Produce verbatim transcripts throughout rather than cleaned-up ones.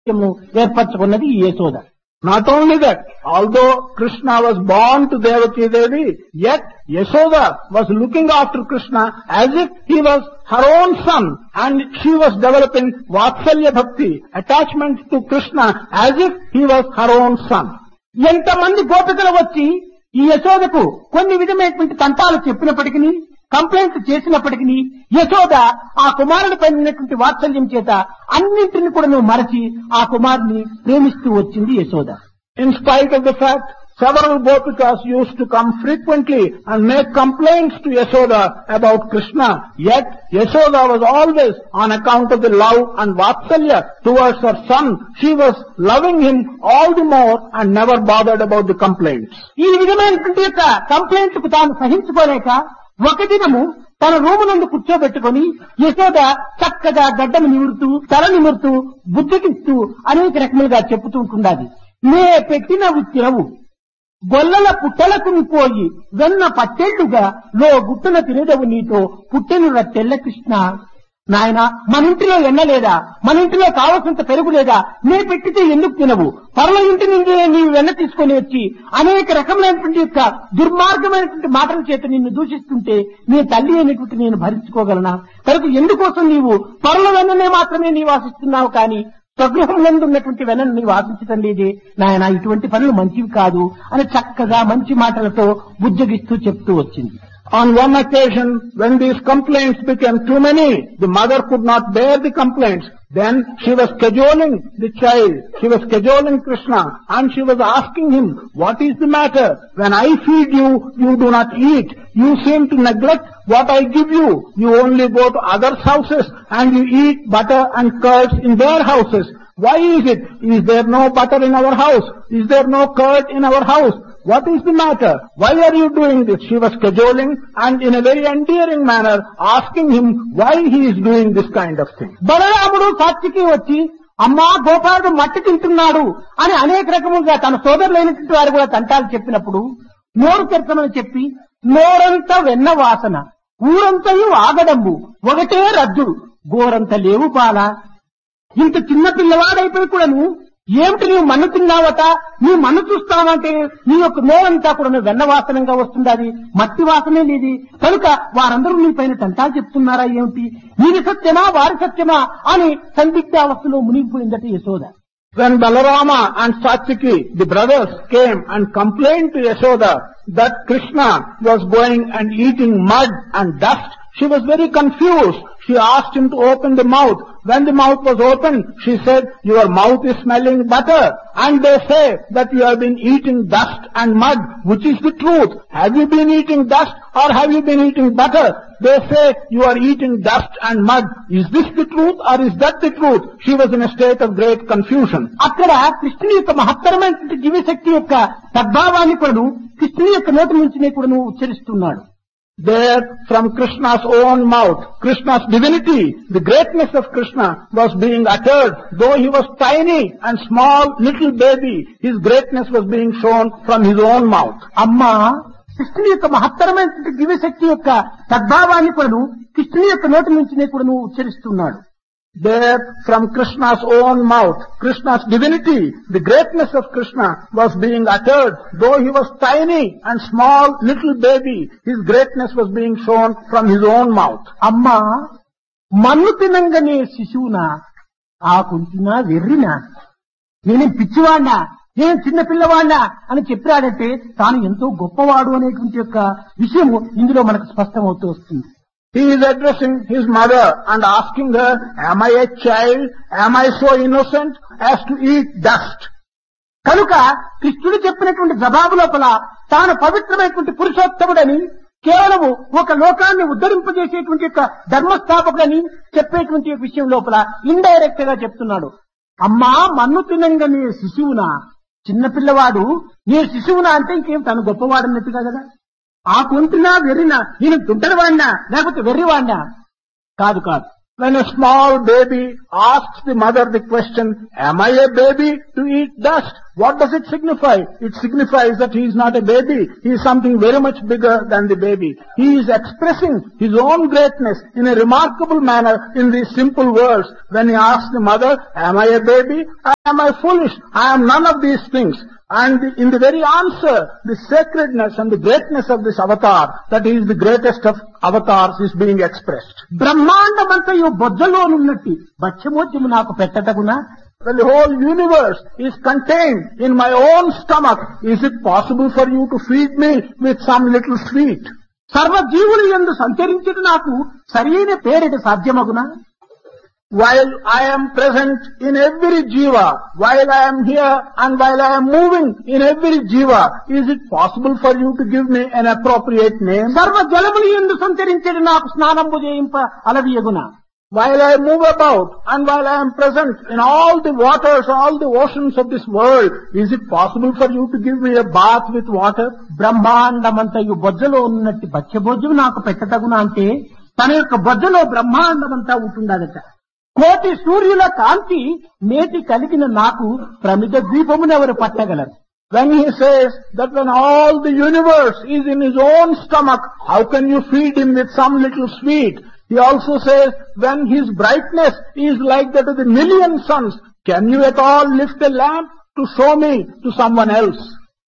ఏర్పరచుకున్నది ఈ Yashoda. Not only that, although Krishna was born to Devaki Devi, yet Yashoda was looking after Krishna as if he was her own son, and she was developing Vatsalya Bhakti, attachment to Krishna as if he was her own son. ఎంతమంది గోపికలు వచ్చి ఈ యశోదకు కొన్ని విధమైనటువంటి తంటాలు చెప్పినప్పటికీ, complaint చేసినప్పటికీ యశోద ఆ కుమారుని పైన ఉన్నటువంటి వాత్సల్యం చేత అన్నింటిని కూడా నువ్వు మరచి ఆ కుమారుని ప్రేమిస్తూ వచ్చింది Yashoda. In spite of the fact, several gopikas used to come frequently and make complaints to Yashoda about Krishna, yet Yashoda was always, on account of the love and vatsalya towards her son, she was loving him all the more and never bothered about the complaints. ఈ విధమైనటువంటి యొక్క complaint కు తాను సహించుకోలేక ఒక దినము తన room నందు కూర్చోబెట్టుకుని యశోద చక్కగా గడ్డను నిమురుతూ, తల నిమురుతూ, బుద్ధికిస్తూ అనేక రకములుగా చెప్పుతూ ఉంటున్నది. నే పెట్టిన ఉత్తిరవు గొల్లల పుట్టలకు పోయి వెన్న పట్టెళ్లుగా లో గుట్టున తినేదవు నీతో పుట్టెను రట్టెల్ల కృష్ణ. నాయన, మన ఇంటిలో ఎన్న లేదా, మన ఇంటిలో కావలసినంత పెరుగు లేదా, నే పెట్టితే ఎందుకు తినవు? పరుల ఇంటి నుండి నీవు వెన్న తీసుకొని వచ్చి అనేక రకములైనటువంటి యొక్క దుర్మార్గమైనటువంటి మాటల చేత నిన్ను దూషిస్తుంటే నీ తల్లి అయినటువంటి నేను భరించుకోగలనా? కనుక ఎందుకోసం నీవు పరుల వెన్ననే మాత్రమే నీవు ఆశిస్తున్నావు, కానీ స్వగృహంలో ఉన్నటువంటి వెన్నను నీవు ఆశించటం లేదే నాయన, ఇటువంటి పనులు మంచివి కాదు అని చక్కగా మంచి మాటలతో బుజ్జగిస్తూ చెప్తూ వచ్చింది. On one occasion, when these complaints became too many, the mother could not bear the complaints. Then she was cajoling the child, she was cajoling Krishna, and she was asking him, what is the matter? When I feed you, you do not eat. You seem to neglect what I give you. You only go to others' houses and you eat butter and curds in their houses. Why is it? Is there no butter in our house? Is there no curd in our house? What is the matter? Why are you doing this? She was cajoling and in a very endearing manner asking him why he is doing this kind of thing. బలరాముడు సాక్షికి వచ్చి, అమ్మా గోపాలుడు మట్టి తింటున్నాడు అని అనేక రకములుగా తన సోదరులైనటువంటి వారు కూడా తంటాలు చెప్పినప్పుడు నోరు తెరచమని చెప్పి, నోరంతా వెన్న వాసన, ఊరంతయు ఆగడంబు, ఒకటే రద్దు, గోరంత లేవు పాల. ఇంత చిన్న పిల్లవాడైపోయి కూడాను ఏమిటి నీవు మన్ను తిన్నావట, నీ మన్ను చూస్తావంటే నీ యొక్క నోరంతా కూడా వెన్న వాసనంగా వస్తుంది, మట్టి వాసనే లేదు. కనుక వారందరూ నీ పైన తంటాలు చెప్తున్నారా ఏమిటి, నీది సత్యమా వారి సత్యమా అని సందిగ్ధావస్థలో మునిగిపోయిందట Yashoda. When Balarama and Satyaki, the brothers, came and complained to Yashoda that Krishna was going and eating mud and dust, she was very confused. She asked him to open the mouth. When the mouth was opened, she said, your mouth is smelling butter. And they say that you have been eating dust and mud. Which is the truth? Have you been eating dust or have you been eating butter? They say you are eating dust and mud. Is this the truth or is that the truth? She was in a state of great confusion. అక్కడ కృష్ణుని యొక్క మహత్తరమైనటువంటి జీవశక్తి యొక్క సద్భావాన్ని కూడా కృష్ణుని యొక్క నోటి నుంచి కూడా ఉచ్చరిస్తున్నాడు. There, from Krishna's own mouth, Krishna's divinity, the greatness of Krishna was being uttered. Though he was tiny and small, little baby, his greatness was being shown from his own mouth. అమ్మా, కృష్ణుని యొక్క మహత్తరమైనటువంటి దివ్యశక్తి యొక్క సద్భావాన్ని కూడా కృష్ణుని యొక్క నోటి నుంచి కూడా ఉచ్చరిస్తున్నాడు. There, from Krishna's own mouth, Krishna's divinity, the greatness of Krishna was being uttered. Though he was tiny and small, little baby, his greatness was being shown from his own mouth. అమ్మా, మన్ను తినంగానే శిశువునా, ఆకుంటినా వెర్రినా, నేనేం పిచ్చివాడినా, నేను చిన్న పిల్లవాడినా అని చెప్పాడంటే తాను ఎంతో గొప్పవాడు అనేటువంటి యొక్క విషయం ఇందులో మనకు స్పష్టమవుతూ వస్తుంది. He is addressing his mother and asking her, am I a child? Am I so innocent as to eat dust? కనుక కృష్ణుడు చెప్పినటువంటి జవాబు లోపల తాను పవిత్రమైనటువంటి పురుషోత్తముడని, కేవలం ఒక లోకాన్ని ఉద్ధరింపజేసేటువంటి యొక్క ధర్మస్థాపకుడని చెప్పేటువంటి విషయం లోపల ఇండైరెక్ట్ గా చెప్తున్నాడు. అమ్మా, మన్ను తినంగానే శిశువునా, చిన్నపిల్లవాడు నీ శిశువునా అంటే ఇంకేం తను గొప్పవాడన్నట్టుగా కదా. ఆ కొంటున్నా వెర్రినా, నేను తుంటరివాడినా లేకపోతే వెర్రివాడినా? కాదు కాదు. When a small baby asks the mother the question, am I a baby to eat dust? What does it signify? It signifies that he is not a baby. He is something very much bigger than the baby. He is expressing his own greatness in a remarkable manner in these simple words. When he asks the mother, am I a baby? Am I foolish? I am none of these things. And in the very answer, the sacredness and the greatness of this avatar, that is the greatest of avatars, is being expressed. బ్రహ్మాండమంతయు బొజ్జలోనున్నట్టి భక్ష్యమోద్యము నాకు పెట్టటగునా? When the whole universe is contained in my own stomach, is it possible for you to feed me with some little sweet? సర్వజీవులు యందు సంచరించుట నాకు సరియైన పేరిట సాధ్యమగునా? While I am present in every jiva, while I am here and while I am moving in every jiva, is it possible for you to give me an appropriate name? సర్వ జలములు యందు సంచరించుట నాకు స్నానంబు చేయింప అలవియగునా? While I move about and while I am present in all the waters, all the oceans of this world, is it possible for you to give me a bath with water? బ్రహ్మాండమంతయు బొజ్జలో ఉన్నట్టు భక్ష్యభోజ్యం నాకు పెట్టటగునా అంటే తన యొక్క బొజ్జలో బ్రహ్మాండమంతా ఉంటుందట. కోటి సూర్యుల కాంతి నేటి కలిగిన నాకు ప్రమిద ద్వీపమునెవరు పట్టగలరు? When he says that when all the universe is in his own stomach, how can you feed him with some little sweet? He also says, when his brightness is like that of the million suns, can you at all lift a lamp to show me to someone else?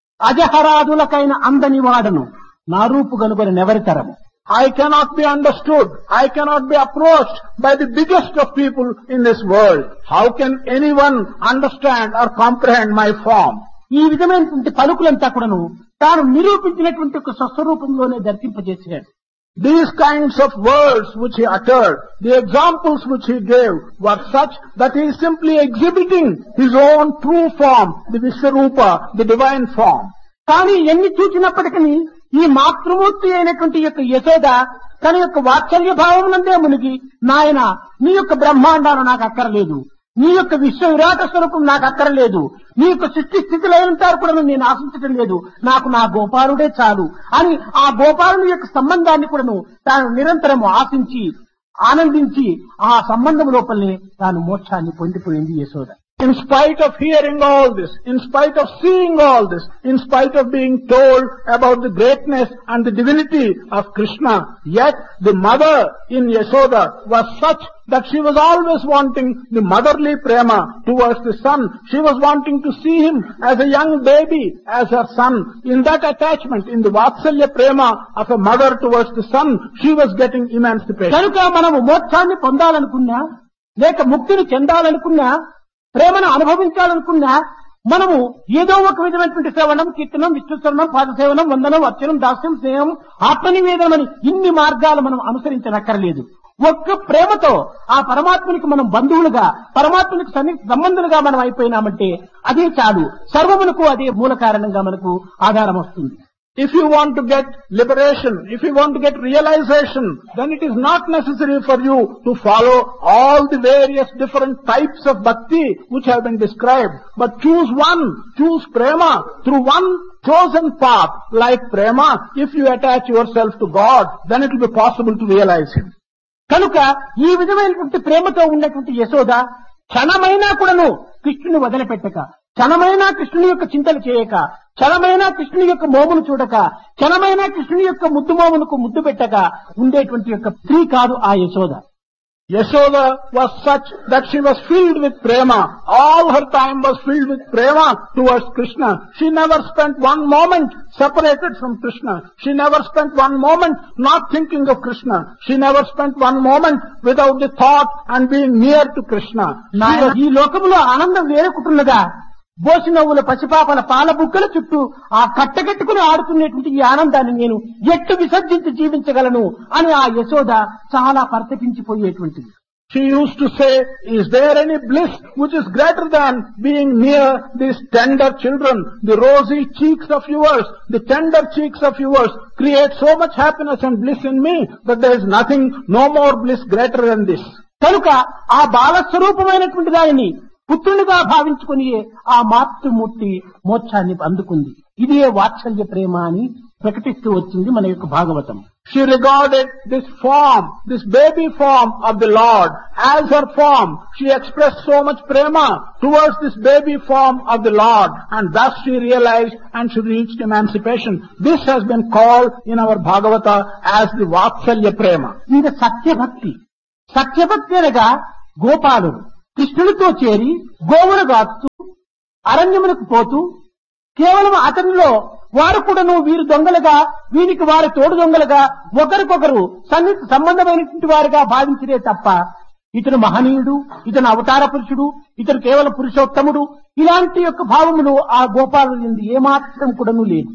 అజహరాదులకైన అందని వాడను నా రూపు గనుగొని నెవరితరము. I cannot be understood. I cannot be approached by the biggest of people in this world. How can anyone understand or comprehend my form? ఈ విధమైనటువంటి పలుకులంతా కూడాను తాను నిరూపించినటువంటి ఒక స్వస్వరూపంలోనే దర్శింపజేశాడు. These kinds of words which he uttered, the examples which he gave, were such that he is simply exhibiting his own true form, the Vishwarupa, the divine form. కానీ ఎన్ని చూచినప్పటికీ ఈ మాతృమూర్తి అయినటువంటి యొక్క యశోద తన యొక్క వాత్సల్య భావం నందే మునిగి, నాయన నీ యొక్క బ్రహ్మాండాలు నాకు అక్కరలేదు, నీ యొక్క విశ్వ విరాట స్వరూపం నాకు అక్కరలేదు, నీ యొక్క సృష్టి స్థితిలో కూడా నేను ఆశించటం లేదు, నాకు నా గోపాలుడే చాలు అని ఆ గోపాలుని యొక్క సంబంధాన్ని కూడాను తాను నిరంతరం ఆశించి ఆనందించి ఆ సంబంధం లోపలనే తాను మోక్షాన్ని పొందిపోయింది Yashoda. In spite of hearing all this, in spite of seeing all this, in spite of being told about the greatness and the divinity of Krishna, yet the mother in Yashoda was such that she was always wanting the motherly prema towards the son. She was wanting to see him as a young baby, as her son. In that attachment, in the vatsalya prema of a mother towards the son, she was getting emancipation. కనుక మనము మోక్షాన్ని పొందాలనుకున్నా లేక ముక్తిని చెందాలనుకున్నా ప్రేమను అనుభవించాలనుకున్నా మనము ఏదో ఒక విధమైనటువంటి శ్రవణం, కీర్తనం, విష్ణు శ్రవణం, పాదసేవనం, వందనం, అర్చనం, దాస్యం, స్నేహం, ఆత్మనివేదనం అని ఇన్ని మార్గాలు మనం అనుసరించనక్కర్లేదు. ఒక్క ప్రేమతో ఆ పరమాత్మనికి మనం బంధువులుగా, పరమాత్మనికి సంబంధులుగా మనం అయిపోయినామంటే అదే చాలు. సర్వమునకు అదే మూల కారణంగా మనకు ఆధారం వస్తుంది. If you want to get liberation, if you want to get realization, then it is not necessary for you to follow all the various different types of bhakti which have been described. But choose one, choose prema. Through one chosen path, like prema, if you attach yourself to God, then it will be possible to realize Him. కనుక ఈ విధమైనటువంటి ప్రేమతో ఉన్నటువంటి యశోద క్షణమైనా కూడాను కృష్ణుని వదిలిపెట్టక, క్షణమైనా కృష్ణుని యొక్క చింతలు చేయక, క్షణమైనా కృష్ణుని యొక్క మోమును చూడక, క్షణమైనా కృష్ణుని యొక్క ముద్దు మోమునకు ముద్దు పెట్టక ఉండేటువంటి యొక్క స్త్రీ కాదు ఆ Yashoda. Yashoda was such that she was filled with prema. All her time was filled with prema towards Krishna. She never spent one moment separated from Krishna. She never spent one moment not thinking of Krishna. She never spent one moment without the thought and being near to Krishna. ఈ లోకంలో ఆనందం వేరొకటున్నదా? బోసి నవ్వుల పసిపాపల పాల బుక్కల చుట్టూ ఆ కట్టగట్టుకుని ఆడుతున్నటువంటి ఈ ఆనందాన్ని నేను ఎట్టు విసర్జించి జీవించగలను అని ఆ యశోద చాలా పరితపించిపోయేటువంటిది. She used to say, is there any bliss which is greater than being near these tender children? The rosy cheeks of yours, the tender cheeks of yours create so much happiness and bliss in me that there is nothing, no more bliss greater than this. కనుక ఆ బాలస్వరూపమైనటువంటి దానిని పుత్రునిగా భావించుకుని ఆ మాతృమూర్తి మోక్షాన్ని అందుకుంది. ఇదే వాత్సల్య ప్రేమ అని ప్రకటిస్తూ వచ్చింది మన యొక్క Bhagavatam. She regarded this form, this baby form of the Lord as her form. She expressed so much prema towards this baby form of the Lord, and thus she realized and she reached emancipation. This has been called in our Bhagavata as the Vatsalya prema. ఇది సత్యభక్తి. సత్యభక్తి అనగా గోపాలుడు, కృష్ణుడితో చేరి గోవును గాస్తూ అరణ్యమునకు పోతూ కేవలం అతనిలో వారు కూడాను వీరు దొంగలుగా వీరికి వారి తోడు దొంగలుగా ఒకరికొకరు సన్నిహిత సంబంధమైనటువంటి వారుగా భావించినే తప్ప ఇతను మహనీయుడు, ఇతను అవతార పురుషుడు, ఇతను కేవలం పురుషోత్తముడు ఇలాంటి యొక్క భావములు ఆ గోపాలుని యందు ఏమాత్రం కూడాను లేదు.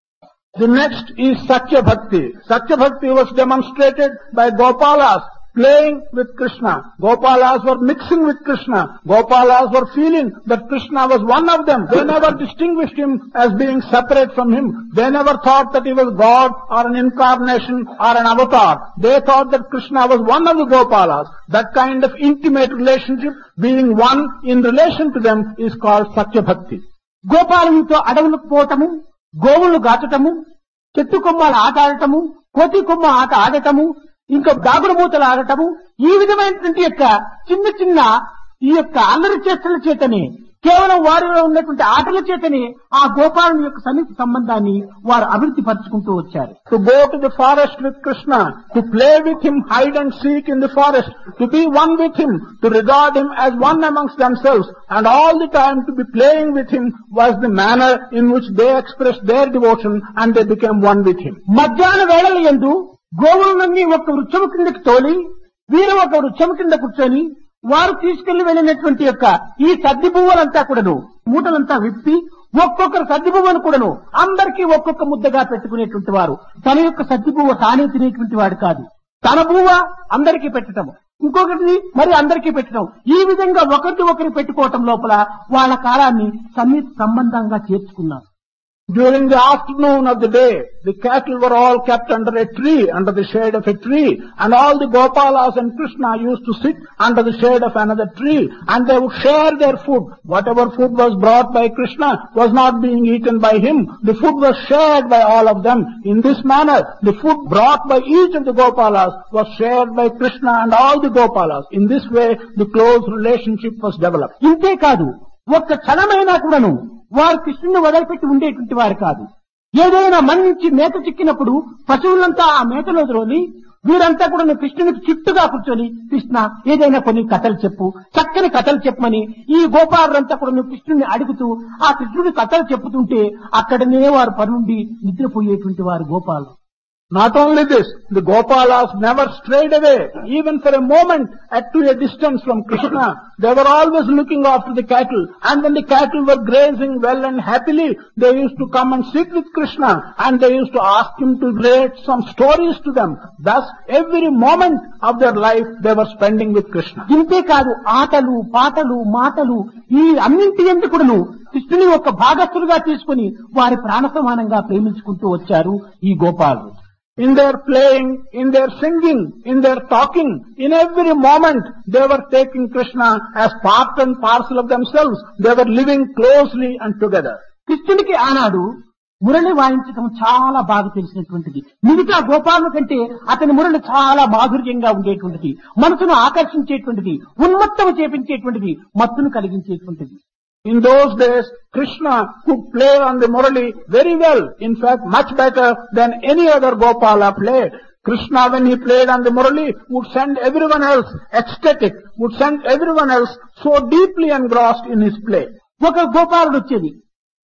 The next is Satya Bhakti. Satya Bhakti was demonstrated by Gopalas playing with Krishna. Gopalas were mixing with Krishna. Gopalas were feeling that Krishna was one of them. They never distinguished him as being separate from him. They never thought that he was God or an incarnation or an avatar. They thought that Krishna was one of the Gopalas. That kind of intimate relationship, being one in relation to them, is called Satya Bhakti. గోపాలునితో అడవులకు పోవటము, గోవులను గాచటము, చెట్టు కొమ్మల ఆట ఆడటము, కోతి కొమ్మ ఆట ఆడటము, ఇంకా దాగుడు మూతలు ఆడటము, ఈ విధమైనటువంటి యొక్క చిన్న చిన్న ఈ యొక్క అల్లరి చేష్టల చేతనే కేవలం వారిలో ఉన్నటువంటి ఆటల చేతనే ఆ గోపాలుని యొక్క సన్నిహిత సంబంధాన్ని వారు అభివృద్ధి పరుచుకుంటూ వచ్చారు. To go to the forest with Krishna, to play with him, hide and seek in the forest, to be one with him, to regard him as one amongst themselves, and all the time to be playing with him was the manner in which they expressed their devotion and they became one with him. మధ్యాహ్న వేళల యందు గోవులన్నీ ఒక వృక్షము కిందకి తోలి వీరు ఒక వృక్షము కింద కూర్చొని వారు తీసుకెళ్లి వెళ్ళినటువంటి యొక్క ఈ సద్ది పువ్వులంతా కూడాను మూటలంతా విప్పి ఒక్కొక్కరు సద్ది పువ్వును కూడాను అందరికీ ఒక్కొక్క ముద్దగా పెట్టుకునేటువంటి వారు. తన యొక్క సద్ది పువ్వు తానే తినేటువంటి వాడు కాదు. తన పువ్వ అందరికీ పెట్టడం, ఇంకొకటి మరి అందరికీ పెట్టడం, ఈ విధంగా ఒకటి ఒకరు పెట్టుకోవటం లోపల వాళ్ళ కాలాన్ని సన్నిహిత సంబంధంగా చేర్చుకున్నారు. During the afternoon of the day, the cattle were all kept under a tree, under the shade of a tree, and all the Gopalas and Krishna used to sit under the shade of another tree, and they would share their food. Whatever food was brought by Krishna was not being eaten by him. The food was shared by all of them. In this manner, the food brought by each of the Gopalas was shared by Krishna and all the Gopalas. In this way, the close relationship was developed. ఇంతే కాదు, ఒక్క క్షణమైనా కూడాను వారు కృష్ణుని వదిలిపెట్టి ఉండేటువంటి వారు కాదు. ఏదైనా మంచి మేత చిక్కినప్పుడు పశువులంతా ఆ మేతలో ద్రోలి వీరంతా కూడా కృష్ణునికి చుట్టుగా కూర్చొని కృష్ణ ఏదైనా కొన్ని కథలు చెప్పు, చక్కని కథలు చెప్పమని ఈ గోపాలులంతా కూడా కృష్ణుని అడుగుతూ ఆ కృష్ణుడి కథలు చెప్పుతుంటే అక్కడనే వారు పనుండి నిద్రపోయేటువంటి వారు గోపాలు. Not only this, the Gopalas never strayed away, even for a moment, at to a distance from Krishna. They were always looking after the cattle, and when the cattle were grazing well and happily, they used to come and sit with Krishna, and they used to ask him to relate some stories to them. Thus, every moment of their life, they were spending with Krishna. ఇంతే కాదు, ఆటలు పాటలు మాటలు ఈ అన్నింటి యందు కూడాను కృష్ణుని ఒక భాగస్థులుగా తీసుకుని వారి ప్రాణ సమానంగా ప్రేమించుకుంటూ వచ్చారు ఈ గోపాలు. In their playing, in their singing, in their talking, in every moment they were taking Krishna as part and parcel of themselves. They were living closely and together. కృష్ణుడికి ఆనాడు మురళి వాయించడం చాలా బాగా తెలిసినటువంటిది. మిగతా గోపాల కంటే అతని మురళి చాలా మాధుర్యంగా ఉండేటువంటిది, మనసును ఆకర్షించేటువంటిది, ఉన్మత్తము చేపించేటువంటిది, మత్తును కలిగించేటువంటిది. In those days, Krishna could play on the Murali very well. In fact, much better than any other Gopala played. Krishna, when he played on the Murali, would send everyone else ecstatic, would send everyone else so deeply engrossed in his play. ఒక గోపాలుడు వచ్చేది,